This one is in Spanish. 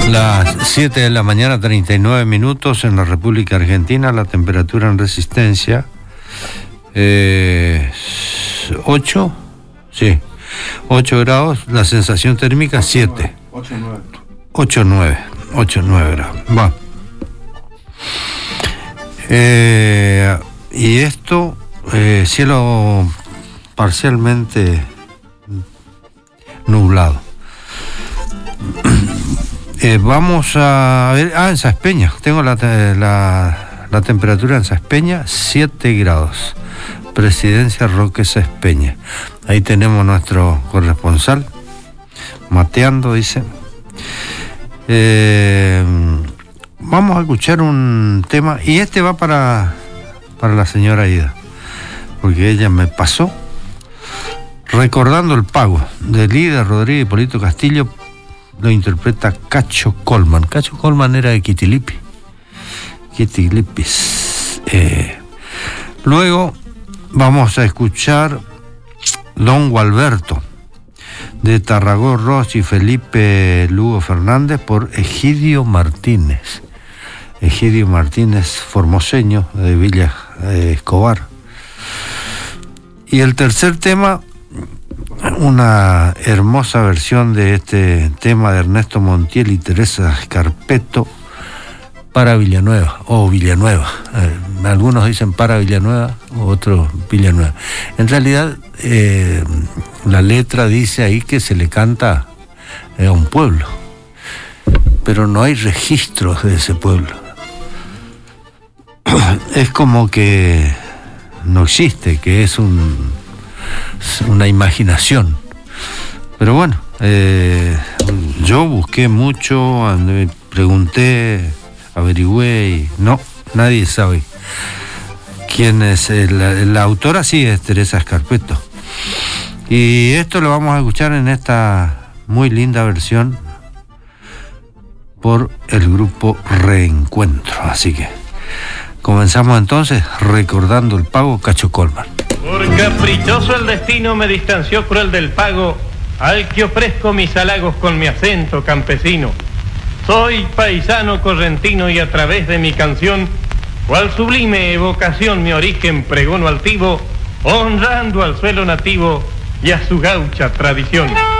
Las 7 de la mañana, 39 minutos en la República Argentina. La temperatura en Resistencia 8 grados. La sensación térmica 7. 8, 9 grados. Va. Y esto, cielo parcialmente nublado. Vamos a ver, en Saspeña, tengo la temperatura en Saspeña, 7 grados, Presidencia Roque Saspeña. Ahí tenemos nuestro corresponsal, mateando, dice. Vamos a escuchar un tema, y este va para la señora Ida, porque ella me pasó, Recordando el Pago, de Lida Rodríguez y Polito Castillo. Lo interpreta Cacho Colman. Cacho Colman era de Quitilipis. Luego vamos a escuchar Don Gualberto, de Tarragó Ross y Felipe Lugo Fernández, por Egidio Martínez. Egidio Martínez, formoseño, de Villa Escobar. Y el tercer tema, una hermosa versión de este tema de Ernesto Montiel y Teresa Scarpetto, para Villanueva, o Villanueva. Algunos dicen para Villanueva, otros Villanueva. En realidad, la letra dice ahí que se le canta a un pueblo, pero no hay registros de ese pueblo. Es como que no existe, que es una imaginación. Pero bueno, yo busqué mucho, pregunté, averigüé y no, nadie sabe quién es la autora. Sí, es Teresa Scarpetto. Y esto lo vamos a escuchar en esta muy linda versión por el grupo Reencuentro. Así que comenzamos entonces, Recordando el Pago, Cacho Colman. Por caprichoso el destino me distanció cruel del pago, al que ofrezco mis halagos con mi acento campesino. Soy paisano correntino y a través de mi canción, cual sublime evocación mi origen pregono altivo, honrando al suelo nativo y a su gaucha tradición.